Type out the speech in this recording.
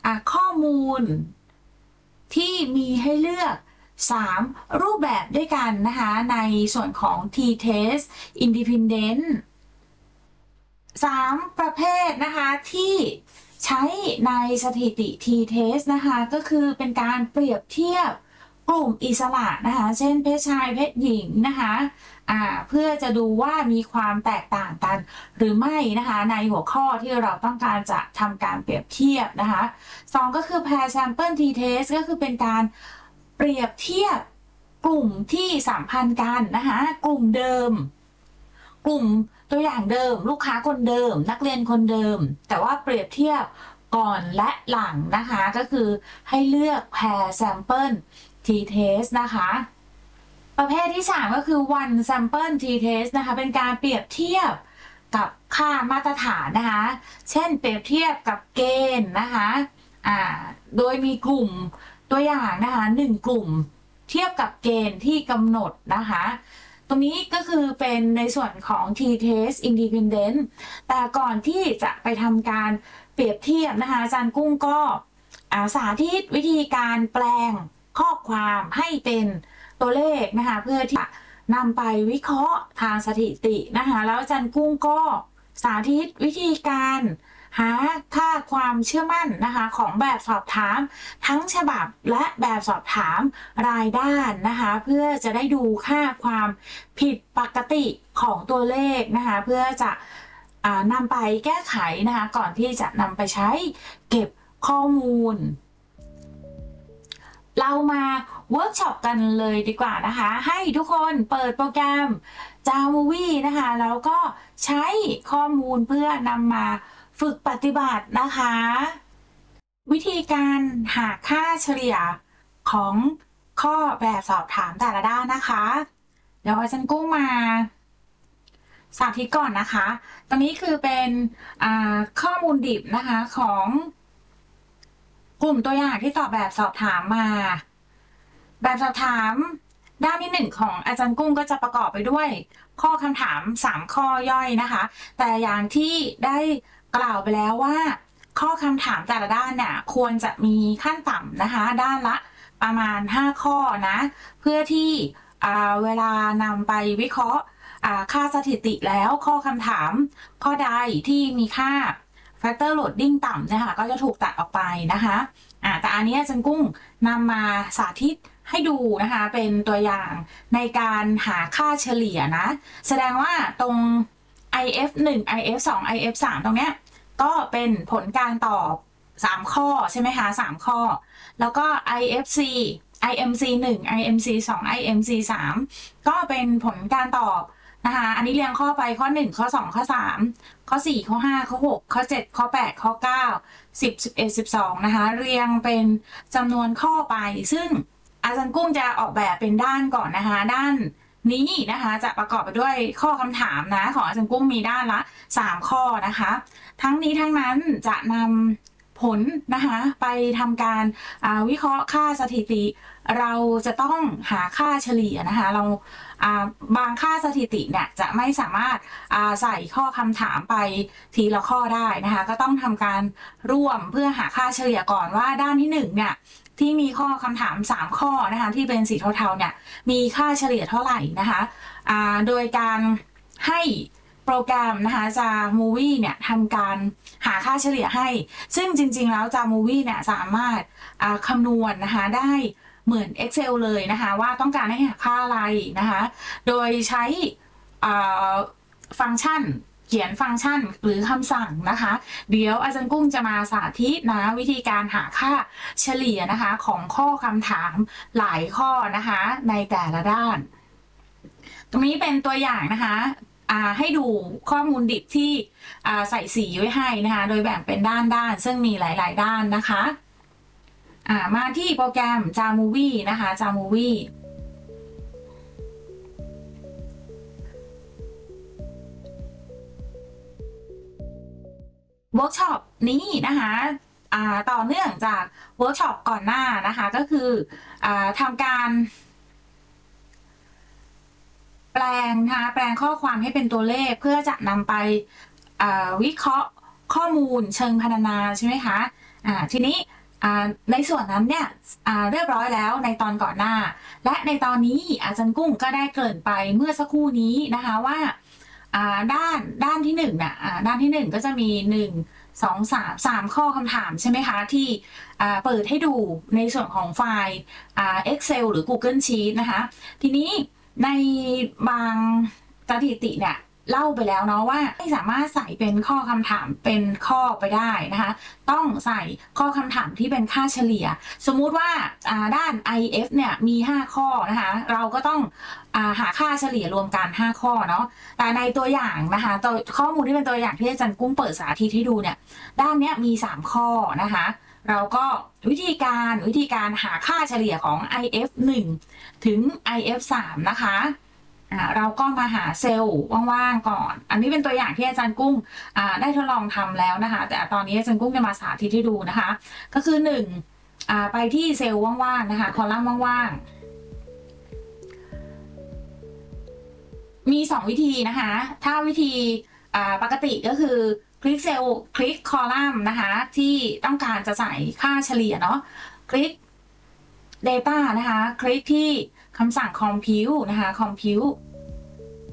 ข้อมูลที่มีให้เลือก3รูปแบบด้วยกันนะคะในส่วนของ t-test independent 3ประเภทนะคะที่ใช้ในสถิติ t-test นะคะก็คือเป็นการเปรียบเทียบกลุ่มอิสระนะคะเช่นเพศชายเพศหญิงนะคะเพื่อจะดูว่ามีความแตกต่างกันหรือไม่นะคะในหัวข้อที่เราต้องการจะทำการเปรียบเทียบนะคะ2ก็คือ pair sample t-test ก็คือเป็นการเปรียบเทียบกลุ่มที่สัมพันธ์กันนะคะกลุ่มเดิมกลุ่มตัวอย่างเดิมลูกค้าคนเดิมนักเรียนคนเดิมแต่ว่าเปรียบเทียบก่อนและหลังนะคะก็คือให้เลือก pair sample t-test นะคะประเภทที่3ก็คือ one sample t-test นะคะเป็นการเปรียบเทียบกับค่ามาตรฐานนะคะเช่นเปรียบเทียบกับเกณฑ์นะคะโดยมีกลุ่มตัวอย่างนะคะ1กลุ่มเทียบกับเกณฑ์ที่กำหนดนะคะตรงนี้ก็คือเป็นในส่วนของ t-test independent แต่ก่อนที่จะไปทำการเปรียบเทียบนะคะอาจารย์กุ้งก็สาธิตวิธีการแปลงข้อความให้เป็นตัวเลขนะคะเพื่อที่จะนำไปวิเคราะห์ทางสถิตินะคะแล้วอาจารย์กุ้งก็สาธิตวิธีการหาค่าความเชื่อมั่นนะคะของแบบสอบถามทั้งฉบับและแบบสอบถามรายด้านนะคะเพื่อจะได้ดูค่าความผิดปกติของตัวเลขนะคะเพื่อจะนำไปแก้ไขนะคะก่อนที่จะนำไปใช้เก็บข้อมูลเรามาเวิร์กช็อปกันเลยดีกว่านะคะให้ทุกคนเปิดโปรแกรม Jamovie นะคะแล้วก็ใช้ข้อมูลเพื่อนำมาฝึกปฏิบัตินะคะวิธีการหาค่าเฉลี่ยของข้อแบบสอบถามแต่ละด้านนะคะเดี๋ยวอาจารย์กุ้งมาสาธิตก่อนนะคะตรงนี้คือเป็นข้อมูลดิบนะคะของกลุ่มตัวอย่างที่ตอบแบบสอบถามมาแบบสอบถามด้านที่1ของอาจารย์กุ้งก็จะประกอบไปด้วยข้อคำถาม3ข้อย่อยนะคะแต่อย่างที่ได้กล่าวไปแล้วว่าข้อคำถามแต่ละด้านเนี่ยควรจะมีขั้นต่ำนะคะด้านละประมาณ5ข้อนะเพื่อที่เวลานำไปวิเคราะห์ค่าสถิติแล้วข้อคำถามข้อใดที่มีค่า factor loading ต่ำนะคะก็จะถูกตัดออกไปนะคะแต่อันนี้อาจารย์กุ้งนำมาสาธิตให้ดูนะคะเป็นตัวอย่างในการหาค่าเฉลี่ยนะแสดงว่าตรง IF1 IF2 IF3 ตรงเนี้ยก็เป็นผลการตอบ3ข้อใช่ไหมคะ3ข้อแล้วก็ IFC IMC1 IMC2 IMC3 ก็เป็นผลการตอบนะคะอันนี้เรียงข้อไปข้อ1ข้อ2ข้อ3ข้อ4ข้อ5ข้อ6ข้อ7ข้อ8ข้อ9 10 11 12นะคะเรียงเป็นจำนวนข้อไปซึ่งอาจารย์กุ้งจะออกแบบเป็นด้านก่อนนะคะด้านนี้นะคะจะประกอบไปด้วยข้อคำถามนะของอาจารย์กุ้งมีด้านละ3ข้อนะคะทั้งนี้ทั้งนั้นจะนำผลนะคะไปทำการวิเคราะห์ค่าสถิติเราจะต้องหาค่าเฉลี่ยนะคะเราบางค่าสถิติเนี่ยจะไม่สามารถใส่ข้อคำถามไปทีละข้อได้นะคะก็ต้องทำการร่วมเพื่อหาค่าเฉลี่ยก่อนว่าด้านที่1เนี่ยที่มีข้อคำถาม3ข้อนะคะที่เป็นสีเทาๆเนี่ยมีค่าเฉลี่ยเท่าไหร่นะคะโดยการให้โปรแกรมนะคะ Jamovie เนี่ยทำการหาค่าเฉลี่ยให้ซึ่งจริงๆแล้ว Jamovie เนี่ยสามารถคำนวณนะคะได้เหมือน Excel เลยนะคะว่าต้องการให้หาค่าอะไรนะคะโดยใช้ฟังก์ชันเขียนฟังก์ชันหรือคำสั่งนะคะเดี๋ยวอาจารย์กุ้งจะมาสาธิตนะวิธีการหาค่าเฉลี่ยนะคะของข้อคำถามหลายข้อนะคะในแต่ละด้านตรงนี้เป็นตัวอย่างนะคะให้ดูข้อมูลดิบที่ใส่สีไว้ให้นะคะโดยแบ่งเป็นด้านซึ่งมีหลายๆด้านนะคะมาที่โปรแกรม Jamovie นะคะ Jamovieเวิร์กช็อปนี้นะคะต่อเนื่องจากเวิร์กช็อปก่อนหน้านะคะก็คือทำการแปลงนะคะแปลงข้อความให้เป็นตัวเลขเพื่อจะนำไปวิเคราะห์ข้อมูลเชิงพรรณนาใช่ไหมคะทีนี้ในส่วนนั้นเนี่ยเรียบร้อยแล้วในตอนก่อนหน้าและในตอนนี้อาจารย์กุ้งก็ได้เกริ่นไปเมื่อสักครู่นี้นะคะว่าด้านที่1น่ะด้านที่1ก็จะมี1 2 3ข้อคำถามใช่ไหมคะที่เปิดให้ดูในส่วนของไฟล์Excel หรือ Google Sheet นะคะทีนี้ในบางสถิติเนี่ยเล่าไปแล้วเนาะว่าไม่สามารถใส่เป็นข้อคำถามเป็นข้อไปได้นะคะต้องใส่ข้อคำถามที่เป็นค่าเฉลี่ยสมมุติว่าด้าน IF เนี่ยมี5ข้อนะคะเราก็ต้องหาค่าเฉลี่ยรวมกัน5ข้อเนาะแต่ในตัวอย่างนะคะตัวข้อมูลที่เป็นตัวอย่างที่อาจารย์กุ้งเปิดสาธิตให้ดูเนี่ยด้านนี้มี3ข้อนะคะเราก็วิธีการหาค่าเฉลี่ยของ IF 1 ถึง IF 3 นะคะเราก็มาหาเซลล์ว่างๆก่อนอันนี้เป็นตัวอย่างที่อาจารย์กุ้งได้ทดลองทำแล้วนะคะแต่ตอนนี้อาจารย์กุ้งจะมาสาธิตให้ดูนะคะก็คือ1ไปที่เซลล์ว่างๆนะคะคอลัมน์ว่างๆมี2วิธีนะคะถ้าวิธีปกติก็คือคลิกเซลล์คลิกคอลัมน์นะคะที่ต้องการจะใส่ค่าเฉลี่ยเนาะคลิก Data นะคะคลิกที่คำสั่ง Compute นะคะ Compute